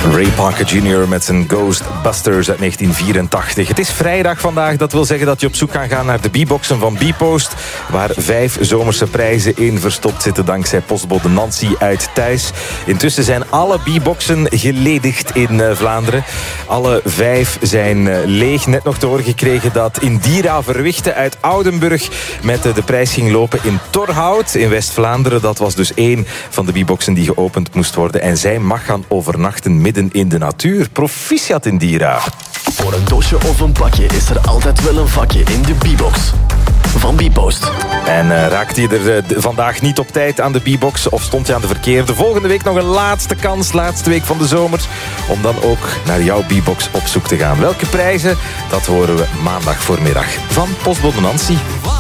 Ray Parker Jr. met zijn Ghostbusters uit 1984. Het is vrijdag vandaag, dat wil zeggen dat je op zoek kan gaan naar de B-boxen van B-Post, waar 5 zomerse prijzen in verstopt zitten dankzij postbode Nancy uit Thuis. Intussen zijn alle B-boxen geledigd in Vlaanderen. Alle 5 zijn leeg. Net nog te horen gekregen dat Indira Verwichte uit Oudenburg met de prijs ging lopen in Torhout in West-Vlaanderen. Dat was dus 1 van de B-boxen die geopend moest worden. En zij mag gaan overnachten midden in de natuur. Proficiat, Indira. Voor een doosje of een pakje is er altijd wel een vakje in de B-box van B-Post. En raakte je er vandaag niet op tijd aan de B-box of stond je aan de verkeerde? Volgende week nog een laatste kans, laatste week van de zomer, om dan ook naar jouw B-box op zoek te gaan. Welke prijzen? Dat horen we maandag voormiddag van postbode Nancy.